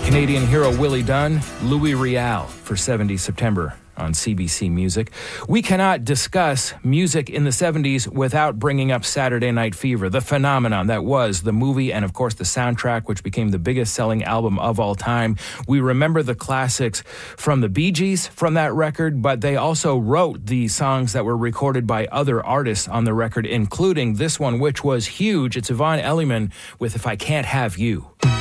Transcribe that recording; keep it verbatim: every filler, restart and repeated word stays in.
Canadian hero Willie Dunn, Louis Riel for seventies September on C B C Music. We cannot discuss music in the seventies without bringing up Saturday Night Fever, the phenomenon that was the movie and, of course, the soundtrack, which became the biggest selling album of all time. We remember the classics from the Bee Gees from that record, but they also wrote the songs that were recorded by other artists on the record, including this one, which was huge. It's Yvonne Elliman with If I Can't Have You.